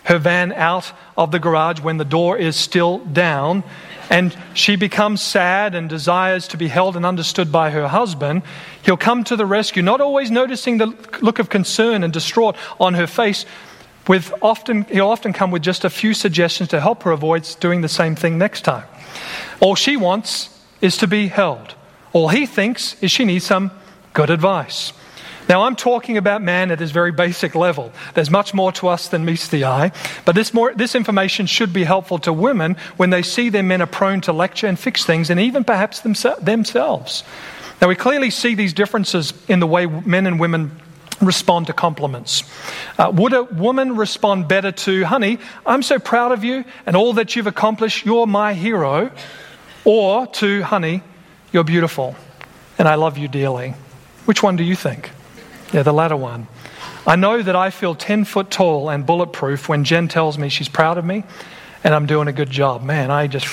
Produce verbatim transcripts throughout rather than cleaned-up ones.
her van out of the garage when the door is still down, and she becomes sad and desires to be held and understood by her husband, he'll come to the rescue, not always noticing the look of concern and distraught on her face. With often, he'll often come with just a few suggestions to help her avoid doing the same thing next time. All she wants is to be held. All he thinks is she needs some good advice. Now, I'm talking about man at his very basic level. There's much more to us than meets the eye, but this more this information should be helpful to women when they see their men are prone to lecture and fix things, and even perhaps themse- themselves. Now, we clearly see these differences in the way men and women respond to compliments. Uh, would a woman respond better to, honey, I'm so proud of you and all that you've accomplished, you're my hero, or to, honey, you're beautiful and I love you dearly? Which one do you think? Yeah, the latter one. I know that I feel ten foot tall and bulletproof when Jen tells me she's proud of me and I'm doing a good job. Man, I just...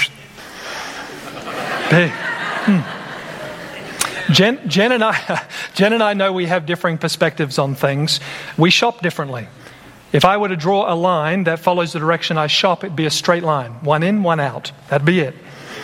Big. Hmm. Jen, Jen and I, Jen and I know we have differing perspectives on things. We shop differently. If I were to draw a line that follows the direction I shop, it'd be a straight line. One in, one out. That'd be it.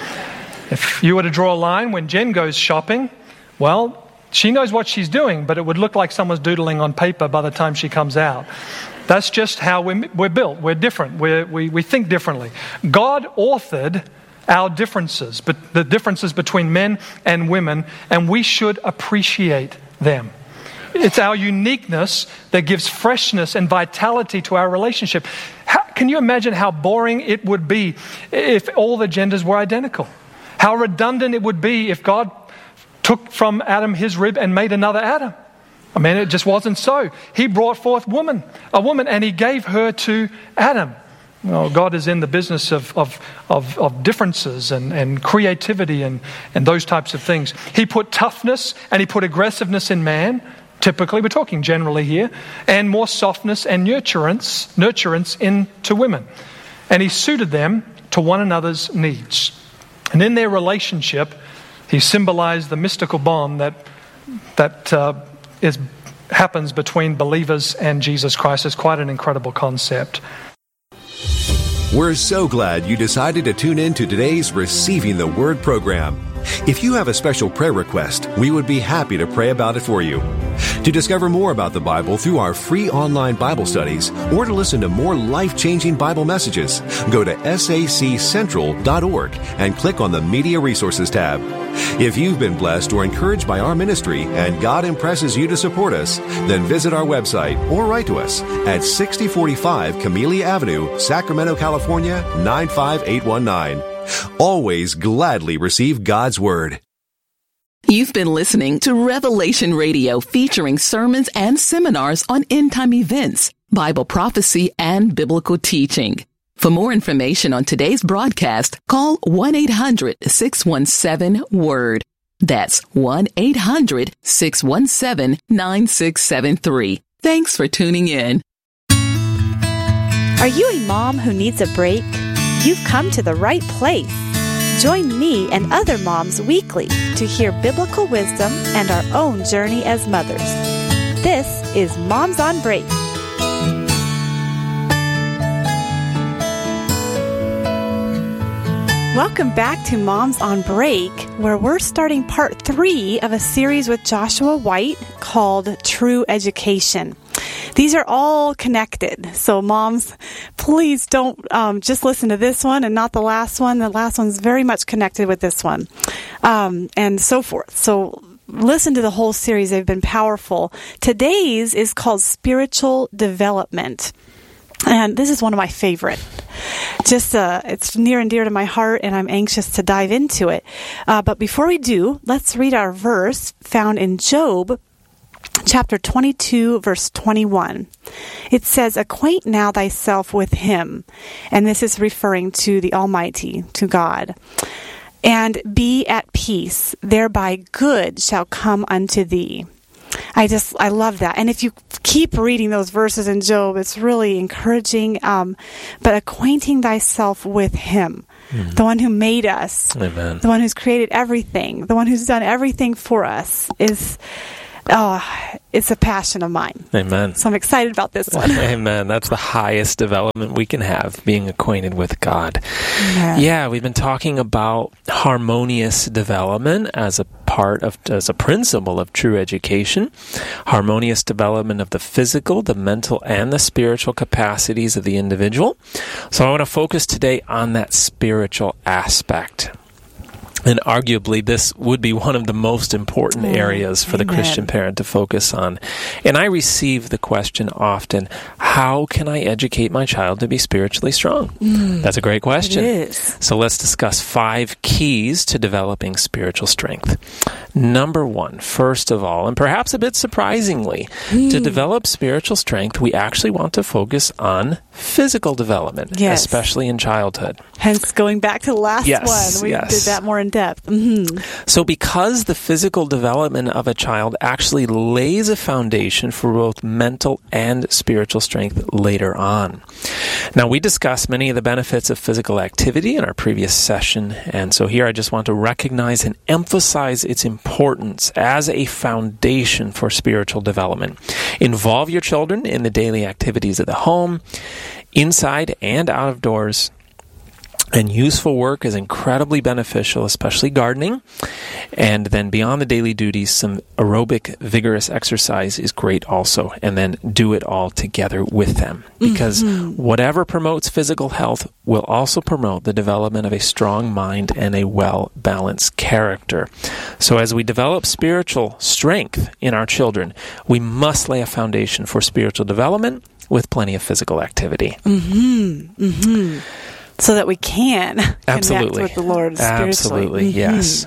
If you were to draw a line when Jen goes shopping, well, she knows what she's doing, but it would look like someone's doodling on paper by the time she comes out. That's just how we're, we're built. We're different. We're, we we think differently. God authored our differences, but the differences between men and women, and we should appreciate them. It's our uniqueness that gives freshness and vitality to our relationship. How, can you imagine how boring it would be if all the genders were identical? How redundant it would be if God took from Adam his rib and made another Adam. I mean, it just wasn't so. He brought forth woman, a woman, and he gave her to Adam. Well, God is in the business of of of, of differences and, and creativity and, and those types of things. He put toughness and he put aggressiveness in man, typically, we're talking generally here, and more softness and nurturance, nurturance into women. And he suited them to one another's needs. And in their relationship, he symbolized the mystical bond that that uh, is happens between believers and Jesus Christ. It's quite an incredible concept. We're so glad you decided to tune in to today's Receiving the Word program. If you have a special prayer request, we would be happy to pray about it for you. To discover more about the Bible through our free online Bible studies or to listen to more life-changing Bible messages, go to S A C central dot org and click on the Media Resources tab. If you've been blessed or encouraged by our ministry and God impresses you to support us, then visit our website or write to us at sixty forty-five Camellia Avenue, Sacramento, California, nine five eight one nine. Always gladly receive God's Word. You've been listening to Revelation Radio, featuring sermons and seminars on end-time events, Bible prophecy, and biblical teaching. For more information on today's broadcast, call one eight hundred six one seven WORD. That's one eight hundred six one seven nine six seven three. Thanks for tuning in. Are you a mom who needs a break? You've come to the right place. Join me and other moms weekly to hear biblical wisdom and our own journey as mothers. This is Moms on Break. Welcome back to Moms on Break, where we're starting part three of a series with Joshua White called True Education. These are all connected. So moms, please don't um, just listen to this one and not the last one. The last one's very much connected with this one, um, and so forth. So listen to the whole series. They've been powerful. Today's is called Spiritual Development. And this is one of my favorite. Just, uh, it's near and dear to my heart, and I'm anxious to dive into it. Uh, but before we do, let's read our verse found in Job chapter twenty-two, verse twenty-one. It says, "Acquaint now thyself with him." And this is referring to the Almighty, to God. "And be at peace, thereby good shall come unto thee." I just, I love that. And if you keep reading those verses in Job, it's really encouraging. Um, but acquainting thyself with him, mm. the one who made us, Amen. The one who's created everything, the one who's done everything for us, is Oh, it's a passion of mine. Amen. So I'm excited about this one. Amen. That's the highest development we can have, being acquainted with God. Yeah. Yeah, we've been talking about harmonious development as a part of, as a principle of true education. Harmonious development of the physical, the mental, and the spiritual capacities of the individual. So I want to focus today on that spiritual aspect. And arguably, this would be one of the most important Mm, areas for the amen. Christian parent to focus on. And I receive the question often, how can I educate my child to be spiritually strong? Mm, That's a great question. It is. So let's discuss five keys to developing spiritual strength. Number one, first of all, and perhaps a bit surprisingly, to develop spiritual strength, we actually want to focus on physical development, Yes. especially in childhood. Hence, going back to the last Yes, one, we yes. did that more in depth. Mm-hmm. So because the physical development of a child actually lays a foundation for both mental and spiritual strength later on. Now, we discussed many of the benefits of physical activity in our previous session, and so here I just want to recognize and emphasize its importance as a foundation for spiritual development. Involve your children in the daily activities of the home, inside and out of doors. And useful work is incredibly beneficial, especially gardening. And then beyond the daily duties, some aerobic, vigorous exercise is great also. And then do it all together with them. Because mm-hmm. whatever promotes physical health will also promote the development of a strong mind and a well-balanced character. So as we develop spiritual strength in our children, we must lay a foundation for spiritual development with plenty of physical activity. Mm-hmm. Mm-hmm. So that we can Absolutely. connect with the Lord spiritually. Absolutely, mm-hmm. yes.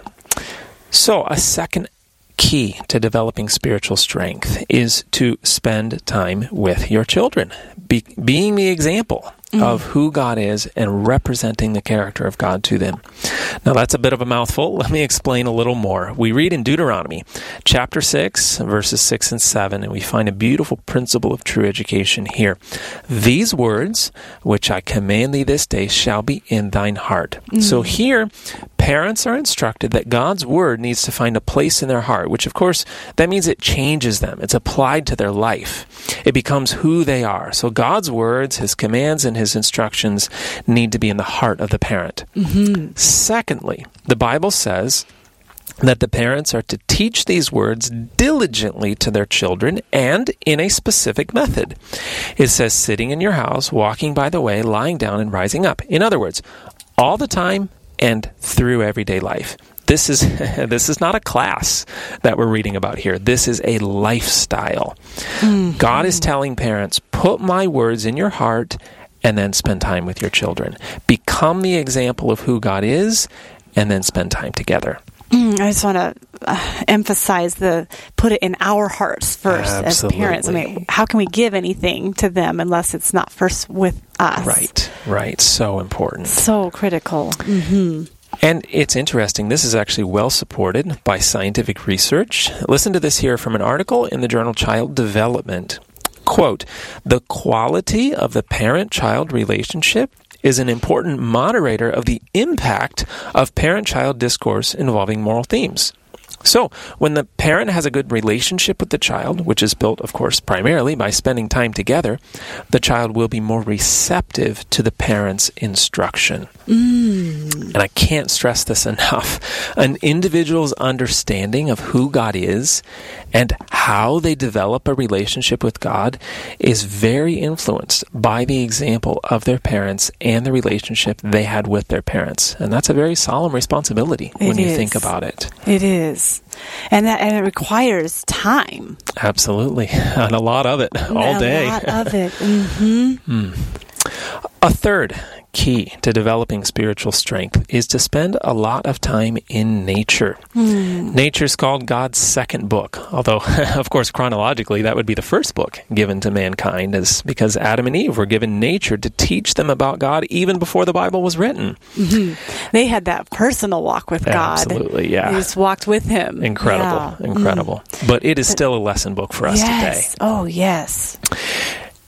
So a second key to developing spiritual strength is to spend time with your children, Be- being the example mm. of who God is and representing the character of God to them. Now that's a bit of a mouthful. Let me explain a little more. We read in Deuteronomy chapter six, verses six and seven, and we find a beautiful principle of true education here. These words, which I command thee this day, shall be in thine heart. Mm. So here, parents are instructed that God's word needs to find a place in their heart, which of course, that means it changes them. It's applied to their life. It becomes who they are. So God's words, His commands, and His instructions need to be in the heart of the parent. Mm-hmm. Secondly, the Bible says that the parents are to teach these words diligently to their children and in a specific method. It says sitting in your house, walking by the way, lying down, and rising up. In other words, all the time and through everyday life. This is this is not a class that we're reading about here. This is a lifestyle. Mm-hmm. God is telling parents, put my words in your heart and then spend time with your children. Become the example of who God is and then spend time together. Mm, I just want to uh, emphasize the put it in our hearts first. Absolutely. As parents. I mean, how can we give anything to them unless it's not first with us? Right, right. So important. So critical. Mm-hmm. And it's interesting, this is actually well supported by scientific research. Listen to this here from an article in the journal Child Development. Quote, the quality of the parent-child relationship is an important moderator of the impact of parent-child discourse involving moral themes. So, when the parent has a good relationship with the child, which is built, of course, primarily by spending time together, the child will be more receptive to the parent's instruction. Mm. And I can't stress this enough. An individual's understanding of who God is and how they develop a relationship with God is very influenced by the example of their parents and the relationship they had with their parents. And that's a very solemn responsibility it when you is. think about it. It is. And that and it requires time. Absolutely. And a lot of it, all a day. A lot of it. Mm-hmm. mm. A third key to developing spiritual strength is to spend a lot of time in nature. Mm. Nature's called God's second book, although, of course, chronologically, that would be the first book given to mankind, is because Adam and Eve were given nature to teach them about God even before the Bible was written. Mm-hmm. They had that personal walk with God. Absolutely, yeah. They just walked with Him. Incredible, yeah. incredible. Mm. But it is still a lesson book for us yes. today. Oh, yes.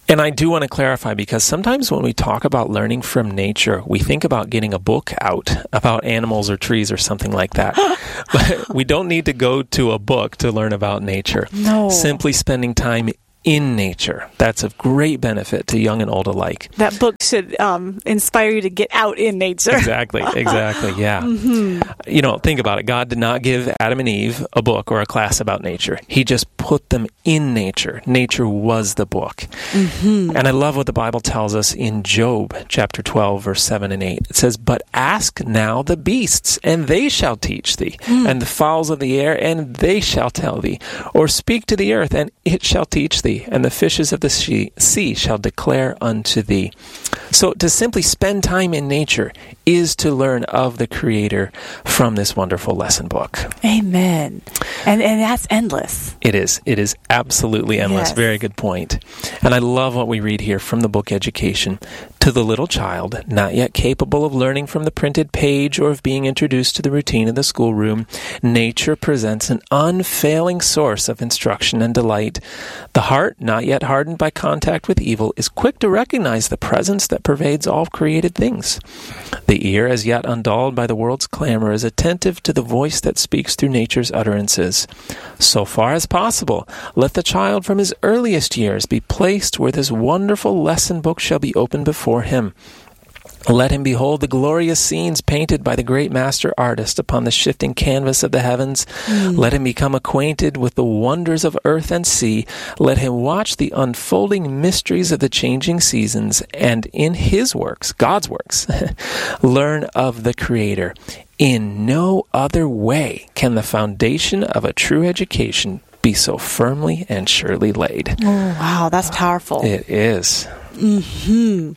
And I do want to clarify, because sometimes when we talk about learning from nature, we think about getting a book out about animals or trees or something like that. But we don't need to go to a book to learn about nature. No. Simply spending time in nature. That's of great benefit to young and old alike. That book should um, inspire you to get out in nature. Exactly, exactly, yeah. Mm-hmm. You know, think about it. God did not give Adam and Eve a book or a class about nature. He just put them in nature. Nature was the book. Mm-hmm. And I love what the Bible tells us in Job chapter twelve, verse seven and eight. It says, "But ask now the beasts, and they shall teach thee, mm. and the fowls of the air, and they shall tell thee. Or speak to the earth, and it shall teach thee, and the fishes of the sea shall declare unto thee." So to simply spend time in nature is to learn of the Creator from this wonderful lesson book. Amen. And and that's endless. It is. It is absolutely endless. Yes. Very good point. And I love what we read here from the book Education. "To the little child, not yet capable of learning from the printed page or of being introduced to the routine of the schoolroom, nature presents an unfailing source of instruction and delight. The heart, not yet hardened by contact with evil, is quick to recognize the presence that pervades all created things. The ear, as yet undulled by the world's clamor, is attentive to the voice that speaks through nature's utterances. So far as possible, let the child from his earliest years be placed where this wonderful lesson book shall be opened before him. Let him behold the glorious scenes painted by the great master artist upon the shifting canvas of the heavens. Mm. Let him become acquainted with the wonders of earth and sea. Let him watch the unfolding mysteries of the changing seasons, and in his works, God's works, learn of the Creator. In no other way can the foundation of a true education be so firmly and surely laid." Oh, wow, that's powerful. It is. Mm-hmm.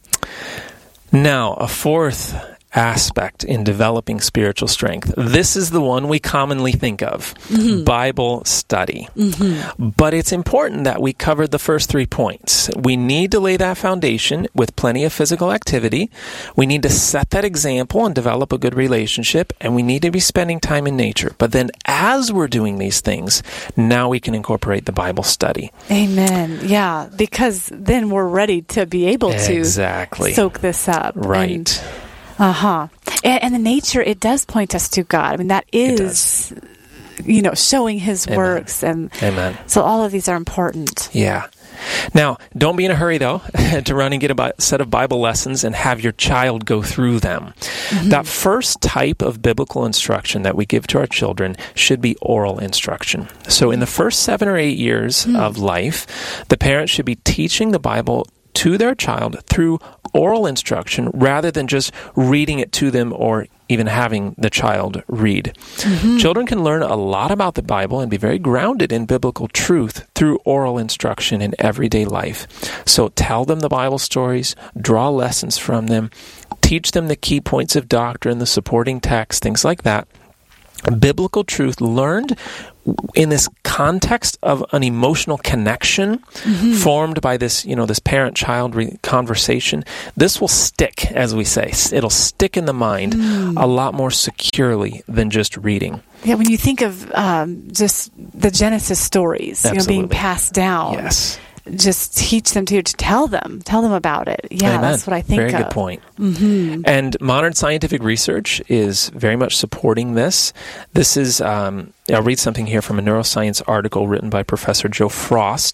Now, a fourth aspect in developing spiritual strength. This is the one we commonly think of, mm-hmm. Bible study. Mm-hmm. But it's important that we cover the first three points. We need to lay that foundation with plenty of physical activity. We need to set that example and develop a good relationship, and we need to be spending time in nature. But then as we're doing these things, now we can incorporate the Bible study. Amen. Yeah, because then we're ready to be able to exactly. soak this up. Right. And, Uh-huh. And, and the nature, it does point us to God. I mean, that is, you know, showing His Amen. works. And Amen. So all of these are important. Yeah. Now, don't be in a hurry, though, to run and get a set of Bible lessons and have your child go through them. Mm-hmm. That first type of biblical instruction that we give to our children should be oral instruction. So in the first seven or eight years mm. of life, the parents should be teaching the Bible to their child through oral instruction rather than just reading it to them or even having the child read. Mm-hmm. Children can learn a lot about the Bible and be very grounded in biblical truth through oral instruction in everyday life. So tell them the Bible stories, draw lessons from them, teach them the key points of doctrine, the supporting text, things like that. Biblical truth learned in this context of an emotional connection mm-hmm. formed by this, you know, this parent-child re- conversation, this will stick, as we say. It'll stick in the mind mm. a lot more securely than just reading. Yeah, when you think of um, just the Genesis stories, you know, being passed down. Yes. Just teach them to, to tell them, tell them about it. Yeah, Amen. That's what I think Very of. Very good point. Mm-hmm. And modern scientific research is very much supporting this. This is, um, I'll read something here from a neuroscience article written by Professor Joe Frost.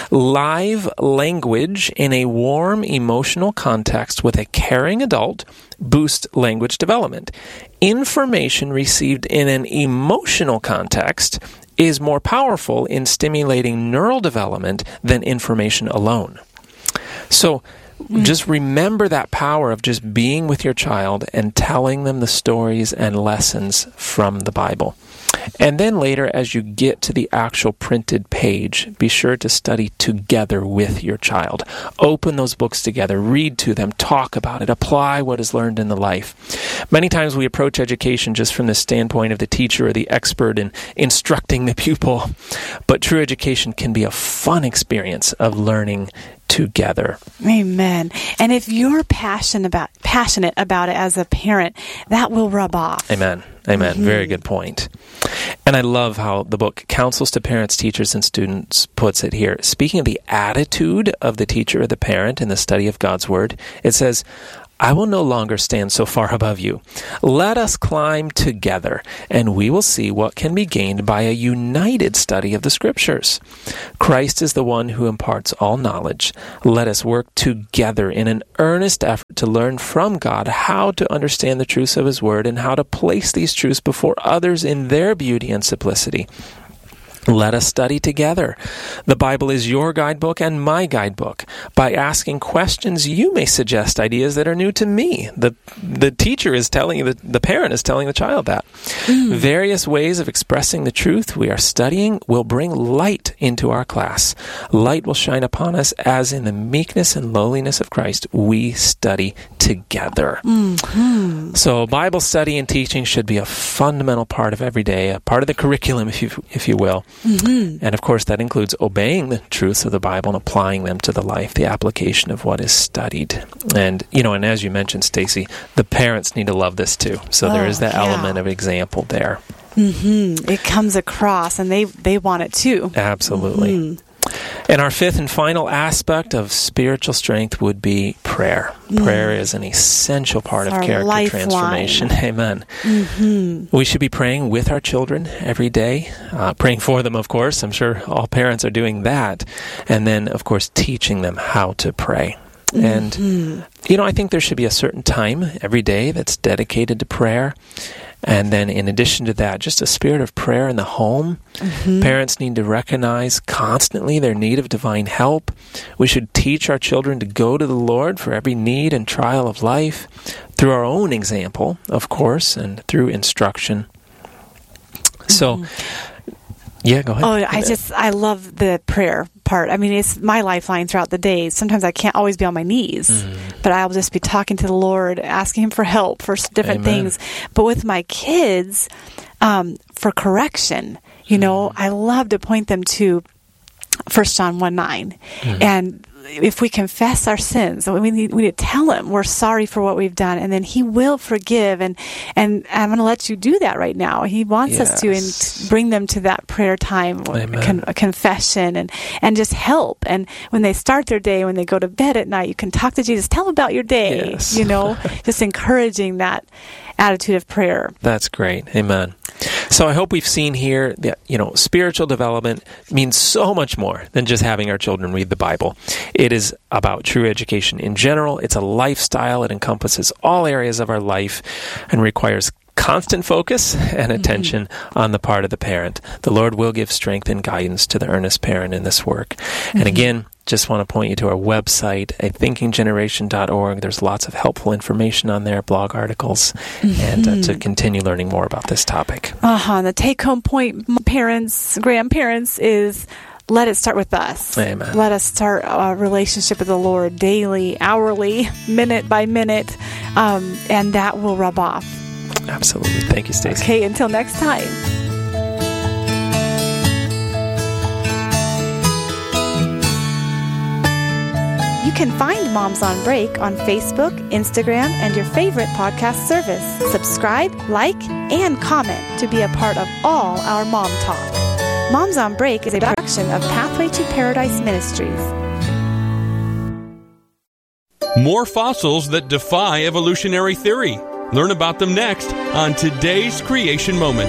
Live language in a warm emotional context with a caring adult boosts language development. Information received in an emotional context is more powerful in stimulating neural development than information alone. So mm. just remember that power of just being with your child and telling them the stories and lessons from the Bible. And then later, as you get to the actual printed page, be sure to study together with your child. Open those books together, read to them, talk about it, apply what is learned in the life. Many times we approach education just from the standpoint of the teacher or the expert in instructing the pupil, but true education can be a fun experience of learning together. Amen. And if you're passionate about passionate about it as a parent, that will rub off. Amen. Amen. Mm-hmm. Very good point. And I love how the book Counsels to Parents, Teachers, and Students puts it here. Speaking of the attitude of the teacher or the parent in the study of God's Word, it says, I will no longer stand so far above you. Let us climb together, and we will see what can be gained by a united study of the Scriptures. Christ is the one who imparts all knowledge. Let us work together in an earnest effort to learn from God how to understand the truths of His Word and how to place these truths before others in their beauty and simplicity. Let us study together. The Bible is your guidebook and my guidebook. By asking questions, you may suggest ideas that are new to me. The the teacher is telling you, the, the parent is telling the child that. Mm. Various ways of expressing the truth we are studying will bring light into our class. Light will shine upon us as in the meekness and lowliness of Christ we study together. Mm-hmm. So Bible study and teaching should be a fundamental part of every day, a part of the curriculum, if you, if you will. Mm-hmm. And of course, that includes obeying the truths of the Bible and applying them to the life, the application of what is studied. And, you know, and as you mentioned, Stacy, the parents need to love this too. So oh, there is that yeah. element of example there. Mm-hmm. It comes across, and they, they want it too. Absolutely. Mm-hmm. And our fifth and final aspect of spiritual strength would be prayer. Mm. Prayer is an essential part it's of character lifeline. Transformation. Amen. Mm-hmm. We should be praying with our children every day, uh, praying for them, of course. I'm sure all parents are doing that. And then, of course, teaching them how to pray. Mm-hmm. And, you know, I think there should be a certain time every day that's dedicated to prayer. And then in addition to that, just a spirit of prayer in the home. Mm-hmm. Parents need to recognize constantly their need of divine help. We should teach our children to go to the Lord for every need and trial of life through our own example, of course, and through instruction. Mm-hmm. So, yeah, go ahead. Oh, I just, I love the prayer part. I mean, it's my lifeline throughout the day. Sometimes I can't always be on my knees, mm. but I'll just be talking to the Lord, asking Him for help for different Amen. Things. But with my kids, um, for correction, you mm. know, I love to point them to First John one nine. Mm. And if we confess our sins, we need, we need to tell Him we're sorry for what we've done, and then He will forgive. And, and I'm going to let you do that right now. He wants yes. us to and bring them to that prayer time, con, a confession, and, and just help. And when they start their day, when they go to bed at night, you can talk to Jesus. Tell Him about your day. Yes. You know, just encouraging that attitude of prayer. That's great. Amen. So I hope we've seen here that, you know, spiritual development means so much more than just having our children read the Bible. It is about true education in general. It's a lifestyle. It encompasses all areas of our life and requires constant focus and attention mm-hmm. on the part of the parent. The Lord will give strength and guidance to the earnest parent in this work. Mm-hmm. And again, just want to point you to our website, a thinking generation dot org. There's lots of helpful information on there, blog articles, mm-hmm. and uh, to continue learning more about this topic. Uh-huh. The take-home point, parents, grandparents, is let it start with us. Amen. Let us start a relationship with the Lord daily, hourly, minute by minute, um, and that will rub off. Absolutely. Thank you, Stacey. Okay, until next time. You can find Moms on Break on Facebook, Instagram, and your favorite podcast service. Subscribe, like, and comment to be a part of all our Mom Talk. Moms on Break is a production of Pathway to Paradise Ministries. More fossils that defy evolutionary theory. Learn about them next on today's Creation Moment.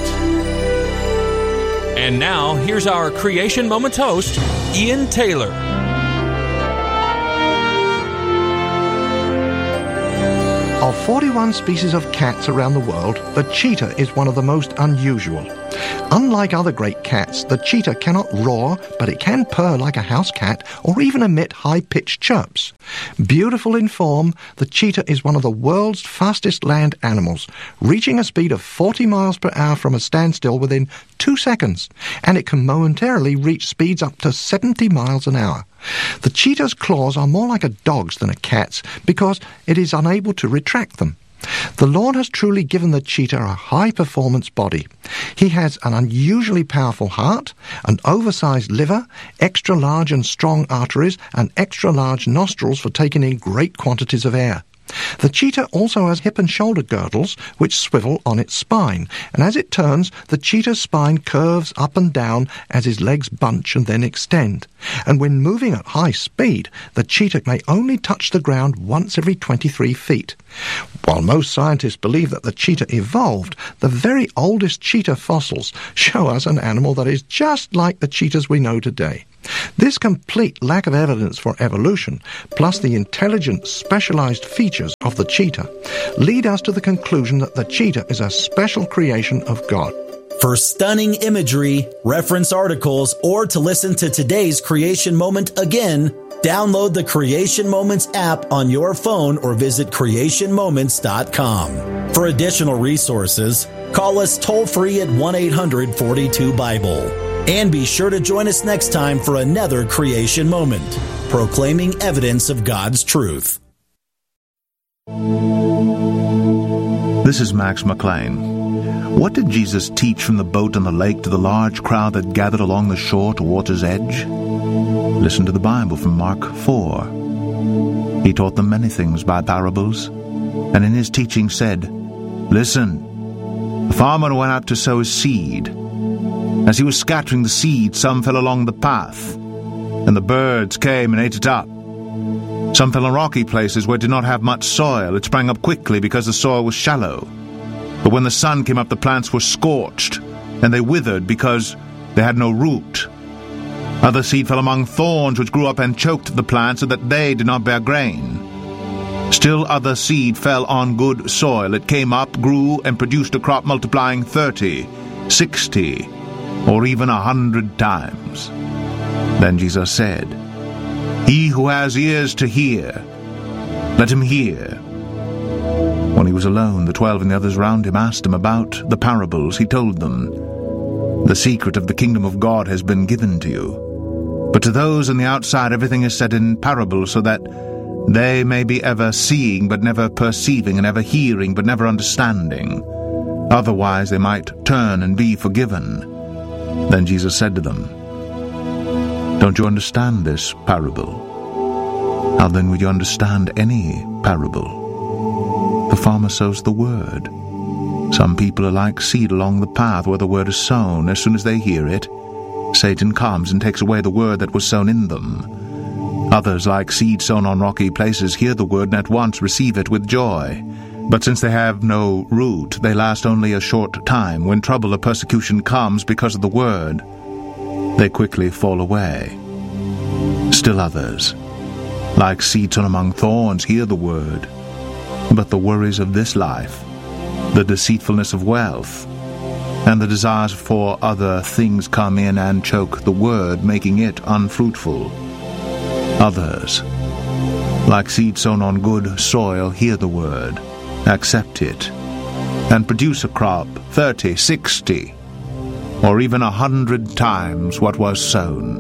And now, here's our Creation Moments host, Ian Taylor. Of forty-one species of cats around the world, the cheetah is one of the most unusual. Unlike other great cats, the cheetah cannot roar, but it can purr like a house cat or even emit high-pitched chirps. Beautiful in form, the cheetah is one of the world's fastest land animals, reaching a speed of forty miles per hour from a standstill within two seconds, and it can momentarily reach speeds up to seventy miles an hour. The cheetah's claws are more like a dog's than a cat's because it is unable to retract them. The Lord has truly given the cheetah a high-performance body. He has an unusually powerful heart, an oversized liver, extra-large and strong arteries, and extra-large nostrils for taking in great quantities of air. The cheetah also has hip and shoulder girdles which swivel on its spine, and as it turns, the cheetah's spine curves up and down as his legs bunch and then extend. And when moving at high speed, the cheetah may only touch the ground once every twenty-three feet. While most scientists believe that the cheetah evolved, the very oldest cheetah fossils show us an animal that is just like the cheetahs we know today. This complete lack of evidence for evolution, plus the intelligent, specialized features of the cheetah, lead us to the conclusion that the cheetah is a special creation of God. For stunning imagery, reference articles, or to listen to today's Creation Moment again, download the Creation Moments app on your phone or visit creation moments dot com. For additional resources, call us toll-free at one eight hundred forty-two Bible. And be sure to join us next time for another Creation Moment, proclaiming evidence of God's truth. This is Max McLean. What did Jesus teach from the boat on the lake to the large crowd that gathered along the shore to water's edge? Listen to the Bible from Mark four. He taught them many things by parables, and in his teaching said, "Listen, the farmer went out to sow his seed. As he was scattering the seed, some fell along the path, and the birds came and ate it up. Some fell on rocky places where it did not have much soil. It sprang up quickly because the soil was shallow. But when the sun came up, the plants were scorched, and they withered because they had no root. Other seed fell among thorns, which grew up and choked the plants, so that they did not bear grain. Still other seed fell on good soil. It came up, grew, and produced a crop multiplying thirty, sixty, or even a hundred times." Then Jesus said, "He who has ears to hear, let him hear." When he was alone, the twelve and the others round him asked him about the parables. He told them, "The secret of the kingdom of God has been given to you. But to those on the outside everything is said in parables, so that they may be ever seeing but never perceiving, and ever hearing but never understanding. Otherwise they might turn and be forgiven." Then Jesus said to them, "Don't you understand this parable? How then would you understand any parable? The farmer sows the word. Some people are like seed along the path where the word is sown. As soon as they hear it, Satan comes and takes away the word that was sown in them. Others, like seed sown on rocky places, hear the word and at once receive it with joy. But since they have no root, they last only a short time. When trouble or persecution comes because of the word, they quickly fall away. Still others, like seed sown among thorns, hear the word. But the worries of this life, the deceitfulness of wealth, and the desires for other things come in and choke the word, making it unfruitful. Others, like seed sown on good soil, hear the word, accept it, and produce a crop thirty, sixty, or even a hundred times what was sown."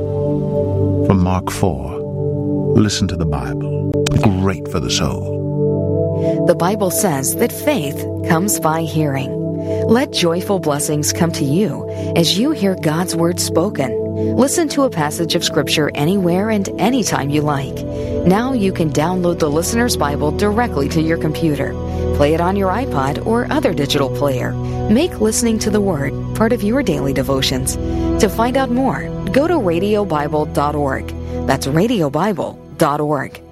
From Mark four. Listen to the Bible. Great for the soul. The Bible says that faith comes by hearing. Let joyful blessings come to you as you hear God's word spoken. Listen to a passage of Scripture anywhere and anytime you like. Now you can download the Listener's Bible directly to your computer. Play it on your iPod or other digital player. Make listening to the Word part of your daily devotions. To find out more, go to radio bible dot org. That's radio bible dot org.